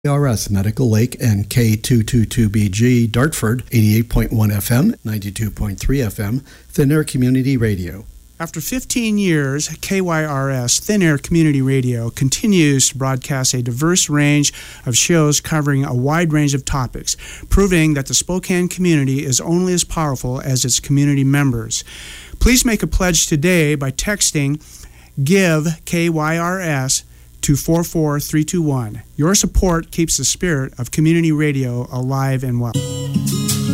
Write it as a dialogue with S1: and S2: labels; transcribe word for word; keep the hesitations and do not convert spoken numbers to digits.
S1: R S Medical Lake and K two twenty-two B G Dartford, eighty-eight point one F M, ninety-two point three F M, Thin Air Community Radio.
S2: After fifteen years, K Y R S Thin Air Community Radio continues to broadcast a diverse range of shows covering a wide range of topics, proving that the Spokane community is only as powerful as its community members. Please make a pledge today by texting GIVE K Y R S to four four three two one. Your support keeps the spirit of community radio alive and well.